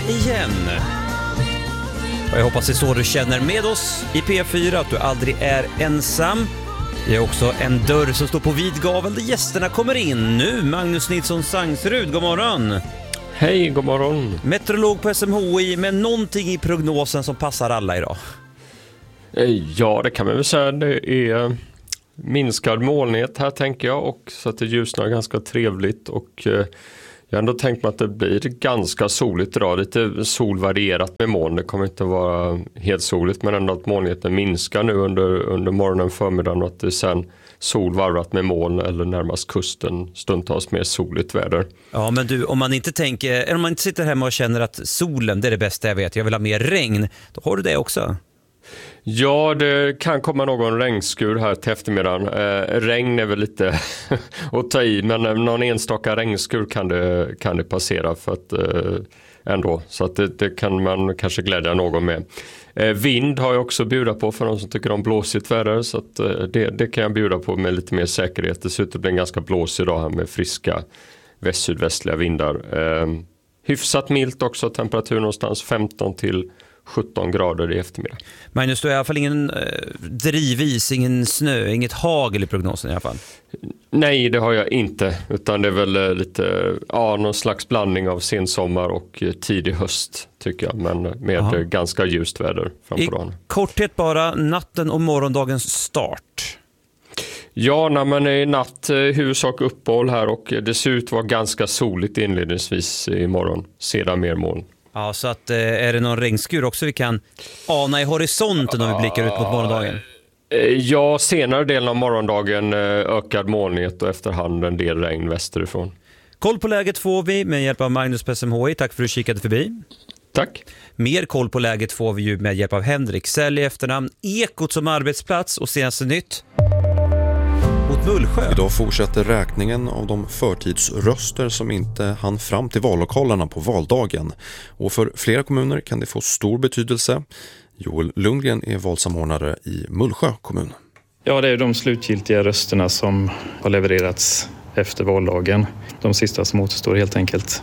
igen. Och jag hoppas det är så du känner med oss i P4, att du aldrig är ensam. Det är också en dörr som står på vid gavel där gästerna kommer in nu. Magnus Nilsson Sangsrud, god morgon. Hej, god morgon. Meteorolog på SMHI, med någonting i prognosen som passar alla idag. Ja, det kan man väl säga. Det är minskad molnighet här, tänker jag, och så att det ljusnar ganska trevligt, och jag har ändå tänkt mig att det blir ganska soligt idag. Lite solvarierat med moln. Det kommer inte vara helt soligt, men ändå att molnigheten minskar nu under morgonen, förmiddagen, och att det sen sol varvat med moln eller närmast kusten stundtals med soligt väder. Ja, men du, om man inte sitter hemma och känner att solen, det är det bästa jag vet, jag vill ha mer regn, då har du det också. Ja, det kan komma någon regnskur här till eftermiddagen. Regn är väl lite att ta i, men någon enstaka regnskur kan det passera för att ändå. Så att det kan man kanske glädja någon med. Vind har jag också bjuda på för de som tycker om blåsigt väder, så att det kan jag bjuda på med lite mer säkerhet. Dessutom blir det en ganska blåsig dag här med friska väst-sydvästliga vindar. Hyfsat milt också, temperatur någonstans 15 till 17 grader i eftermiddag. Magnus, du har i alla fall ingen drivis, ingen snö, inget hagel i prognosen i alla fall? Nej, det har jag inte, utan det är väl lite någon slags blandning av sensommar och tidig höst, tycker jag, men med ganska ljust väder framför dagen. I korthet bara, natten och morgondagens start. Ja, när man är i natt, huvudsak uppehåll här, och det ser ut att vara ganska soligt inledningsvis imorgon, sedan mer moln. Ja, så att är det någon regnskur också vi kan ana i horisonten om vi blickar ut mot morgondagen? Ja, senare delen av morgondagen ökad molnighet och efterhand en del regn västerifrån. Koll på läget får vi med hjälp av Magnus på SMHI. Tack för att du kikade förbi. Tack. Mer koll på läget får vi ju med hjälp av Henrik Sälj i efternamn, Ekot som arbetsplats och senaste nytt mot Mullsjö. Idag fortsätter räkningen av de förtidsröster som inte hann fram till vallokalerna på valdagen. Och för flera kommuner kan det få stor betydelse. Joel Lundgren är valsamordnare i Mullsjö kommun. Ja, det är de slutgiltiga rösterna som har levererats efter valdagen. De sista som återstår helt enkelt.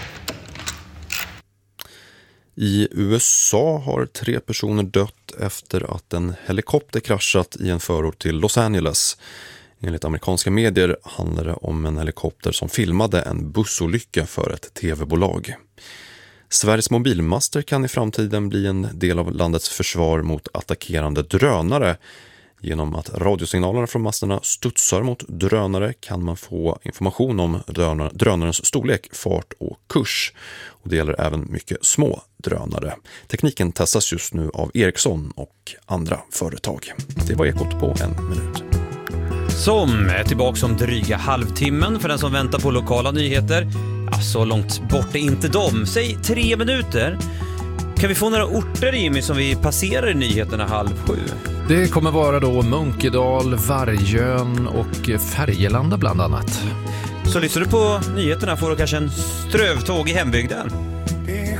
I USA har 3 personer dött efter att en helikopter kraschat i en förort till Los Angeles. Enligt amerikanska medier handlar det om en helikopter som filmade en bussolycka för ett tv-bolag. Sveriges mobilmaster kan i framtiden bli en del av landets försvar mot attackerande drönare. Genom att radiosignalerna från masterna studsar mot drönare kan man få information om drönarens storlek, fart och kurs. Och det gäller även mycket små drönare. Tekniken testas just nu av Ericsson och andra företag. Det var Ekot på en minut. Som är tillbaka om dryga halvtimmen för den som väntar på lokala nyheter. Ja, så långt bort är inte de. Säg 3 minuter. Kan vi få några orter, Jimmy, som vi passerar i nyheterna 6:30? Det kommer vara då Munkedal, Vargön och Färgelanda bland annat. Så lyssnar du på nyheterna får du kanske en strövtåg i hembygden.